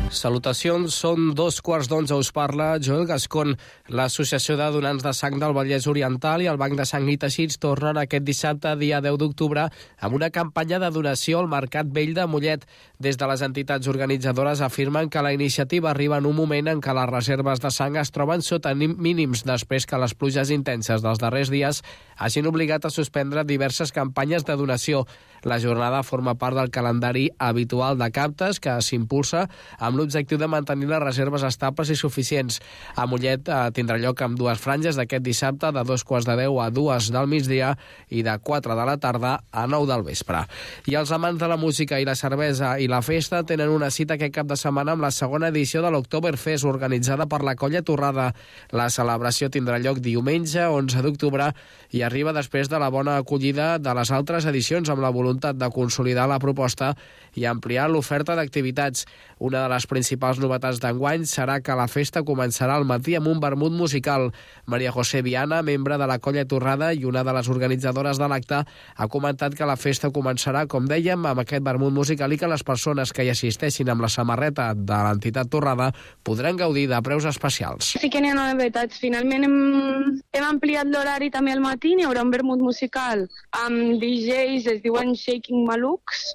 Salutacions, són 2:15. Us parla Joel Gascon. L'Associació de Donants de Sang del Vallès Oriental i el Banc de Sang i Teixits tornen aquest dissabte, dia 10 d'octubre, amb una campanya de donació al Mercat Vell de Mollet. Des de les entitats organitzadores afirmen que la iniciativa arriba en un moment en què les reserves de sang es troben sota mínims després que les pluges intenses dels darrers dies hagin obligat a suspendre diverses campanyes de donació. La jornada forma part del calendari habitual de captes que s'impulsa amb l'objectiu de mantenir les reserves estables i suficients. A Mollet tindrà lloc amb dues franges d'aquest dissabte, de 2:15 a 2 del migdia i de 4 de la tarda a 9 del vespre. I els amants de la música i la cervesa i la festa tenen una cita aquest cap de setmana amb la segona edició de l'Oktoberfest, organitzada per la Colla Torrada. La celebració tindrà lloc diumenge, 11 d'octubre, i arriba després de la bona acollida de les altres edicions, amb la voluntat de consolidar la proposta i ampliar l'oferta d'activitats. Una de les principals novetats d'enguany serà que la festa començarà al matí amb un vermut musical. Maria José Viana, membre de la Colla Torrada i una de les organitzadores de l'acte, ha comentat que la festa començarà, com dèiem, amb aquest vermut musical i que les persones que hi assisteixin amb la samarreta de l'entitat Torrada podran gaudir de preus especials. Sí que n'hi ha novetats. Finalment hem ampliat l'horari també al matí. Hi haurà un vermut musical amb DJs, es diuen Shaking Maluks.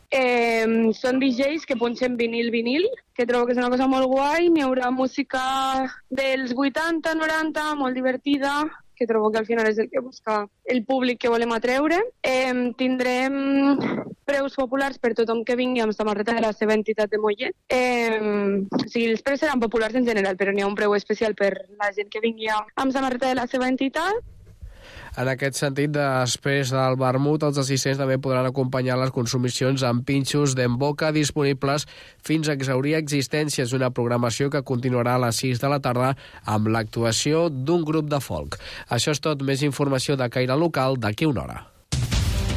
Són DJs que punxen vinil, que trobo que és una cosa molt guai. N'hi haurà música dels 80, 90, molt divertida, que trobo que al final és el que busca el públic que volem atreure. Tindrem preus populars per tothom que vingui amb samarreta de la seva entitat de Mollet. O sigui, els preus seran populars en general, però n'hi ha un preu especial per la gent que vingui amb samarreta de la seva entitat. En aquest sentit, després del vermut, els assistents també podran acompanyar les consumicions amb pinxos d'Emboca disponibles fins a exhaurir existències, una programació que continuarà a les 6 de la tarda amb l'actuació d'un grup de folk. Això és tot. Més informació de caire local d'aquí una hora.